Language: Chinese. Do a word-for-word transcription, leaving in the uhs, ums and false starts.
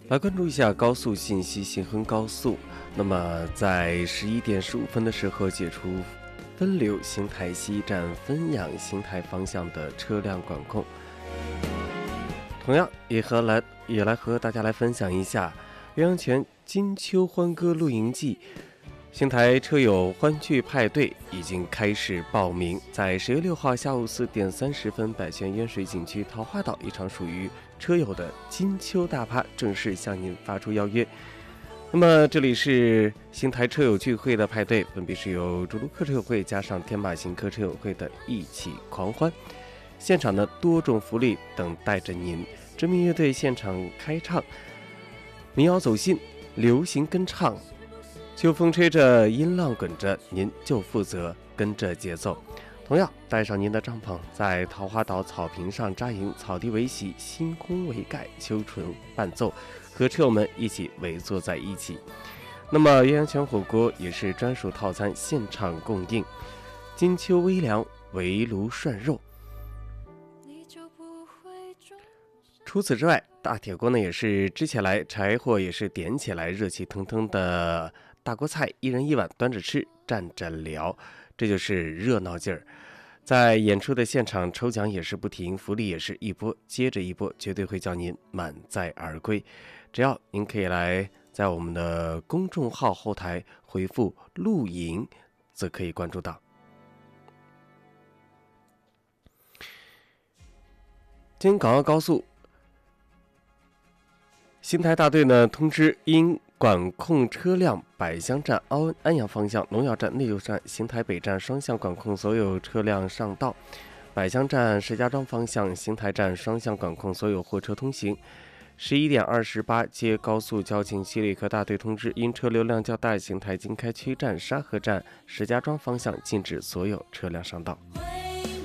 来关注一下高速信息，新亨高速。那么在十一点十五分的时候解除分流邢台西站汾阳邢台方向的车辆管控。同样也和来也来和大家来分享一下岳阳泉金秋欢歌露营季。邢台车友欢聚派对已经开始报名，在十月六号下午四点三十分，百泉烟水景区桃花岛一场属于车友的金秋大趴正式向您发出邀约。那么这里是邢台车友聚会的派对，分别是由主路客车友会加上天马行客车友会的一起狂欢。现场的多种福利等待着您，知名乐队现场开唱，民谣走心，流行跟唱，秋风吹着，音浪滚着，您就负责跟着节奏。同样带上您的帐篷，在桃花岛草坪上扎营，草地为席，星空为盖，秋纯伴奏，和车友们一起围坐在一起。那么岳阳泉火锅也是专属套餐，现场供应，金秋微凉围炉涮肉。除此之外，大铁锅呢也是支起来，柴火也是点起来，热气腾腾的大锅菜，一人一碗，端着吃，站着聊，这就是热闹劲儿。在演出的现场，抽奖也是不停，福利也是一波接着一波，绝对会叫您满载而归。只要您可以来在我们的公众号后台回复露营，则可以关注到。京港澳高速邢台大队呢通知，因管控车辆百香站、安安阳方向、龙窑站、内六站、邢台北站双向管控所有车辆上道；百香站、石家庄方向、邢台站双向管控所有货车通行。十一点二十八，接高速交警西里克大队通知，因车流量较大，邢台经开区站、沙河站、石家庄方向禁止所有车辆上道。